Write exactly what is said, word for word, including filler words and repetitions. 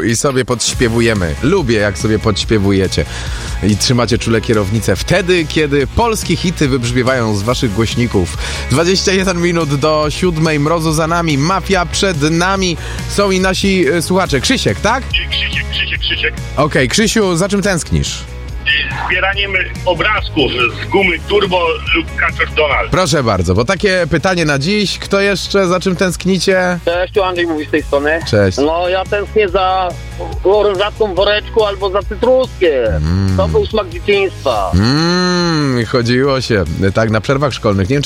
i sobie podśpiewujemy. Lubię, jak sobie podśpiewujecie i trzymacie czule kierownicę wtedy, kiedy polskie hity wybrzmiewają z waszych głośników. dwadzieścia jeden minut do siódmej, mrozu za nami, mafia przed nami. Są i nasi e, słuchacze. Krzysiek, tak? Krzysiek, Krzysiek, Krzysiek. Okej, okay, Krzysiu, za czym tęsknisz? Zbieraniem obrazków z gumy Turbo lub Kaczor Donald. Proszę bardzo, bo takie pytanie na dziś. Kto jeszcze, za czym tęsknicie? Cześć, tu Andrzej mówi z tej strony. Cześć. No ja tęsknię za orężatką w woreczku albo za cytruskiem. Mm. To był smak dzieciństwa. Mmm, chodziło się tak na przerwach szkolnych. Nie wiem, czy